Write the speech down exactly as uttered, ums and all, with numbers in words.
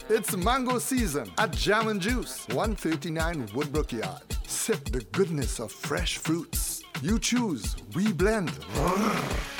It's mango season at Jam and Juice, one thirty-nine Woodbrook Yard. Sip the goodness of fresh fruits. You choose, we blend.